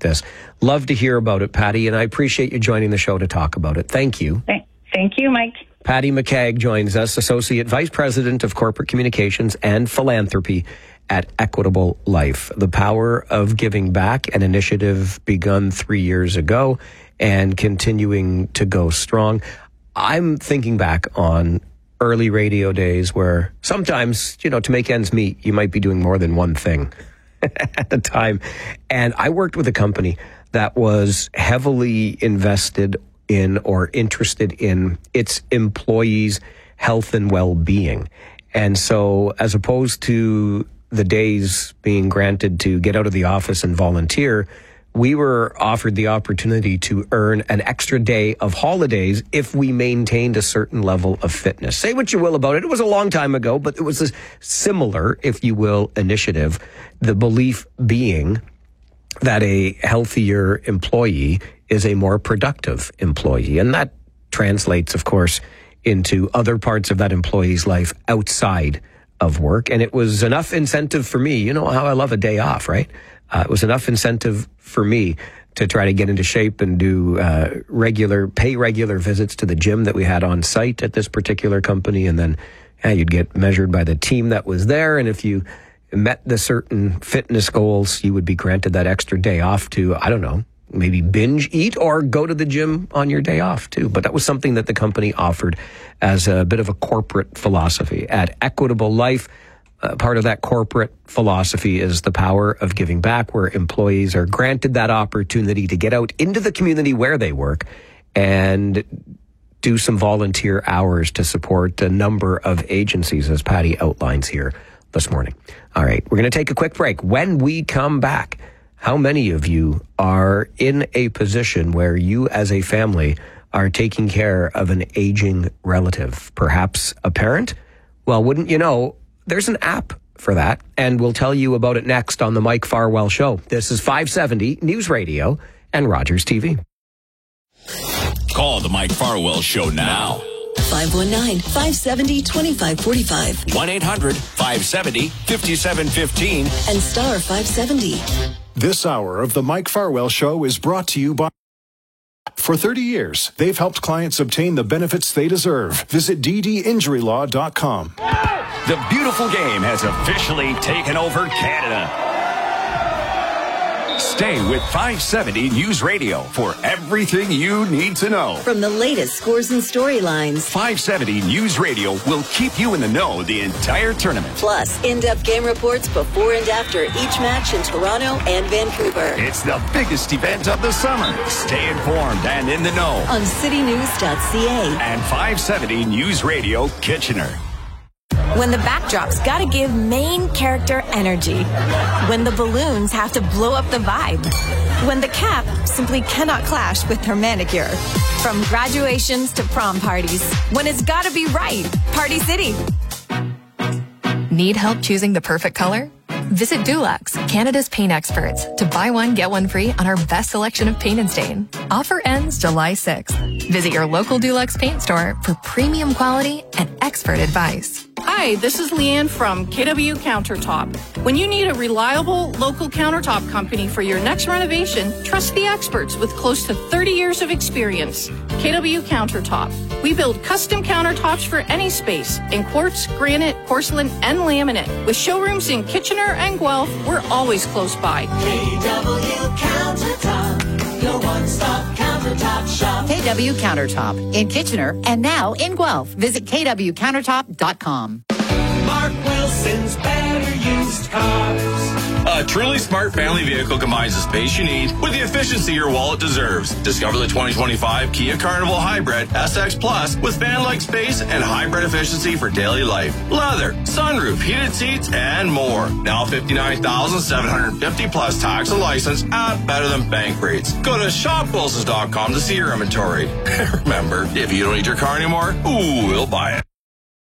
this. Love to hear about it, Patty, and I appreciate you joining the show to talk about it. Thank you. Thank you, Mike. Patty McCagg joins us, Associate Vice President of Corporate Communications and Philanthropy at Equitable Life. The Power of Giving Back, an initiative begun 3 years ago and continuing to go strong. I'm thinking back on early radio days where sometimes, to make ends meet, you might be doing more than one thing at the time. And I worked with a company that was heavily invested in or interested in its employees' health and well-being. And so as opposed to the days being granted to get out of the office and volunteer, we were offered the opportunity to earn an extra day of holidays if we maintained a certain level of fitness. Say what you will about it. It was a long time ago, but it was a similar, if you will, initiative. The belief being that a healthier employee is a more productive employee. And that translates, of course, into other parts of that employee's life outside of work. And it was enough incentive for me. You know how I love a day off, right? It was enough incentive for me to try to get into shape and do regular visits to the gym that we had on site at this particular company. And then you'd get measured by the team that was there. And if you met the certain fitness goals, you would be granted that extra day off to, I don't know, maybe binge eat or go to the gym on your day off too. But that was something that the company offered as a bit of a corporate philosophy. At Equitable Life, part of that corporate philosophy is the power of giving back, where employees are granted that opportunity to get out into the community where they work and do some volunteer hours to support a number of agencies, as Patty outlines here this morning. All right, we're going to take a quick break. When we come back, how many of you are in a position where you as a family are taking care of an aging relative, perhaps a parent? Well, wouldn't you know, there's an app for that, and we'll tell you about it next on the Mike Farwell Show. This is 570 News Radio and Rogers TV. Call the Mike Farwell Show now. 519-570-2545. 1-800-570-5715. And star 570. This hour of the Mike Farwell Show is brought to you by... For 30 years, they've helped clients obtain the benefits they deserve. Visit ddinjurylaw.com. The beautiful game has officially taken over Canada. Stay with 570 News Radio for everything you need to know. From the latest scores and storylines, 570 News Radio will keep you in the know the entire tournament. Plus, in-depth game reports before and after each match in Toronto and Vancouver. It's the biggest event of the summer. Stay informed and in the know on citynews.ca and 570 News Radio Kitchener. When the backdrop's gotta give main character energy. When the balloons have to blow up the vibe. When the cap simply cannot clash with her manicure. From graduations to prom parties. When it's gotta be right. Party City. Need help choosing the perfect color? Visit Dulux, Canada's paint experts, to buy one, get one free on our best selection of paint and stain. Offer ends July 6th. Visit your local Dulux paint store for premium quality and expert advice. Hi, this is Leanne from KW Countertop. When you need a reliable local countertop company for your next renovation, trust the experts with close to 30 years of experience. KW Countertop. We build custom countertops for any space in quartz, granite, porcelain, and laminate. With showrooms in Kitchener and Guelph, we're always close by. KW Countertop, your one-stop countertop shop. KW Countertop in Kitchener and now in Guelph. Visit kwcountertop.com. Mark Wilson's Better Used Cars. A truly smart family vehicle combines the space you need with the efficiency your wallet deserves. Discover the 2025 Kia Carnival Hybrid SX Plus with van-like space and hybrid efficiency for daily life. Leather, sunroof, heated seats, and more. Now $59,750 plus tax and license at better than bank rates. Go to shopwilsons.com to see your inventory. Remember, if you don't need your car anymore, we'll buy it.